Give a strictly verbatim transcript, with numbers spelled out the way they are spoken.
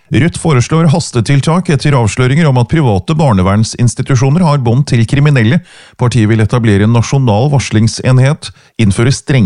Rødt foreslår hastetiltak etter avsløringer om at private barnevernsinstitusjoner har bånd til kriminelle. Partiet vil etablere en nasjonal varslingsenhet, innføre streng